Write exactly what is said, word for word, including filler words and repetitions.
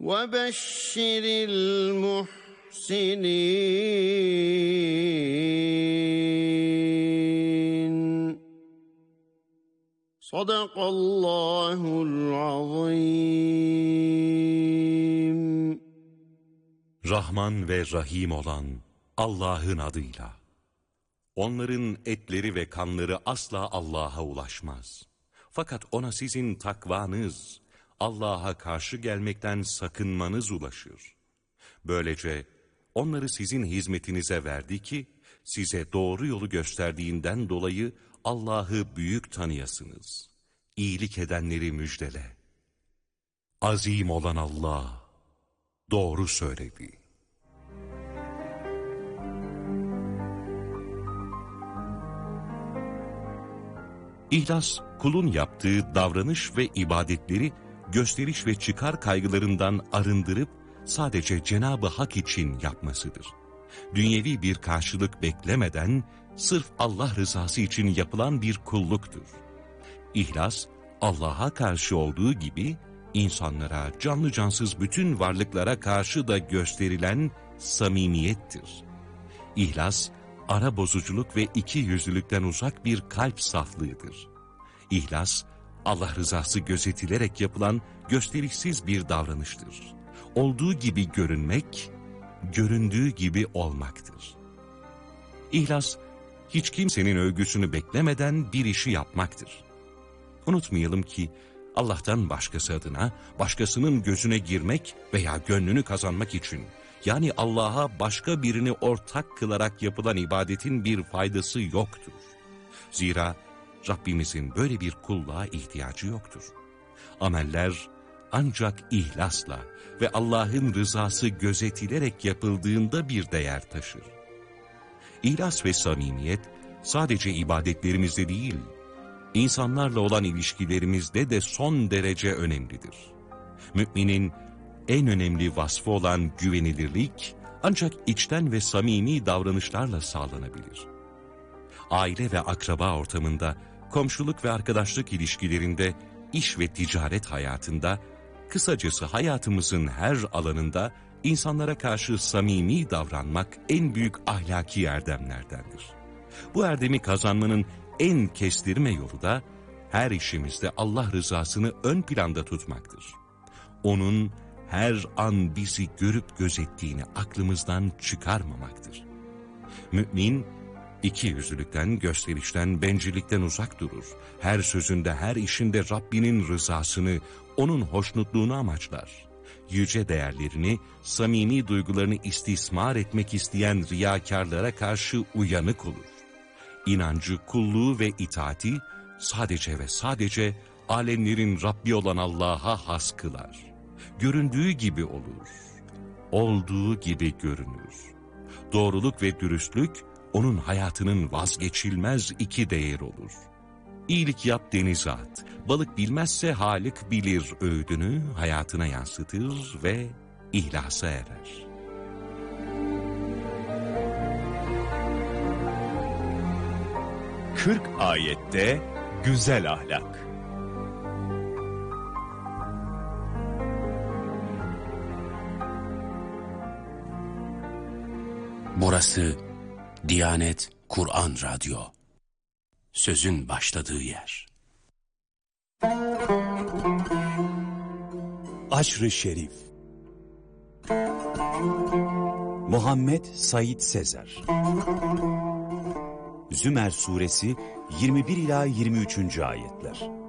وَبَشِّرِ الْمُحْسِنِينَ. Sadakallahul azim. Rahman ve Rahim olan Allah'ın adıyla. Onların etleri ve kanları asla Allah'a ulaşmaz. Fakat ona sizin takvanız, Allah'a karşı gelmekten sakınmanız ulaşır. Böylece onları sizin hizmetinize verdi ki, size doğru yolu gösterdiğinden dolayı Allah'ı büyük tanıyasınız. İyilik edenleri müjdele. Azim olan Allah doğru söyledi. İhlas, kulun yaptığı davranış ve ibadetleri gösteriş ve çıkar kaygılarından arındırıp sadece Cenab-ı Hak için yapmasıdır. Dünyevi bir karşılık beklemeden sırf Allah rızası için yapılan bir kulluktur. İhlas, Allah'a karşı olduğu gibi insanlara, canlı cansız bütün varlıklara karşı da gösterilen samimiyettir. İhlas, ara bozuculuk ve ikiyüzlülükten uzak bir kalp saflığıdır. İhlas, Allah rızası gözetilerek yapılan gösterişsiz bir davranıştır. Olduğu gibi görünmek, göründüğü gibi olmaktır. İhlas, hiç kimsenin övgüsünü beklemeden bir işi yapmaktır. Unutmayalım ki, Allah'tan başkası adına, başkasının gözüne girmek veya gönlünü kazanmak için, yani Allah'a başka birini ortak kılarak yapılan ibadetin bir faydası yoktur. Zira Rabbimizin böyle bir kulluğa ihtiyacı yoktur. Ameller ancak ihlasla ve Allah'ın rızası gözetilerek yapıldığında bir değer taşır. İhlas ve samimiyet sadece ibadetlerimizde değil, insanlarla olan ilişkilerimizde de son derece önemlidir. Müminin en önemli vasfı olan güvenilirlik ancak içten ve samimi davranışlarla sağlanabilir. Aile ve akraba ortamında, komşuluk ve arkadaşlık ilişkilerinde, iş ve ticaret hayatında, kısacası hayatımızın her alanında insanlara karşı samimi davranmak en büyük ahlaki erdemlerdendir. Bu erdemi kazanmanın en kestirme yolu da her işimizde Allah rızasını ön planda tutmaktır. Onun her an bizi görüp gözettiğini aklımızdan çıkarmamaktır. Mümin, ikiyüzlülükten, gösterişten, bencillikten uzak durur. Her sözünde, her işinde Rabbinin rızasını, onun hoşnutluğunu amaçlar. Yüce değerlerini, samimi duygularını istismar etmek isteyen riyakarlara karşı uyanık olur. İnancı, kulluğu ve itaati sadece ve sadece alemlerin Rabbi olan Allah'a has kılar. Göründüğü gibi olur, olduğu gibi görünür. Doğruluk ve dürüstlük, onun hayatının vazgeçilmez iki değeri olur. İyilik yap denize at, balık bilmezse Halik bilir öğüdünü hayatına yansıtır ve ihlasa erer. kırk ayette güzel ahlak. Burası Diyanet Kur'an Radyo. Sözün başladığı yer. Aşr-ı Şerif. Muhammed Said Sezer. Zümer Suresi yirmi bir ila yirmi üçüncü ayetler.